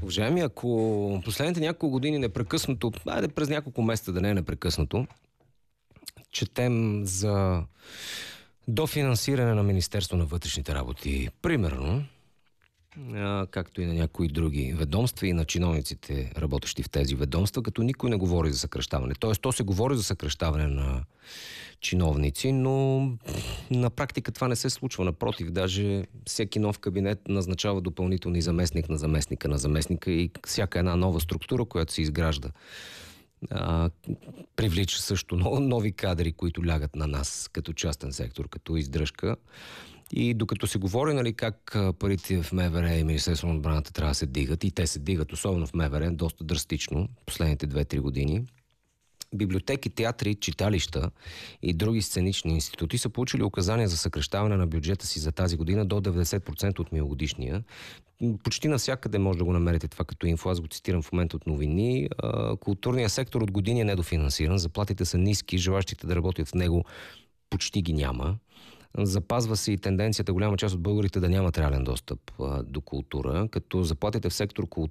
Уважаеми, ако последните няколко години непрекъснато, айде през няколко месеца да не е непрекъснато, четем за дофинансиране на Министерство на вътрешните работи, примерно, както и на някои други ведомства и на чиновниците, работещи в тези ведомства, като никой не говори за съкращаване. Тоест, то се говори за съкращаване на чиновници, но на практика това не се случва. Напротив, даже всеки нов кабинет назначава допълнителни заместник на заместника на заместника и всяка една нова структура, която се изгражда, привлича също нови кадри, които лягат на нас като частен сектор, като издръжка. И докато се говори, нали, как парите в МВР и Министерство на отбраната трябва да се дигат, и те се дигат, особено в МВР, доста драстично, последните 2-3 години, библиотеки, театри, читалища и други сценични институти са получили указания за съкращаване на бюджета си за тази година до 90% от миналогодишния. Почти навсякъде може да го намерите това като инфо. Аз го цитирам в момента от новини. Културният сектор от години е недофинансиран. Заплатите са ниски, желащите да работят в него почти ги няма. Запазва се и тенденцията голяма част от българите да нямат реален достъп до култура, като заплатите в сектор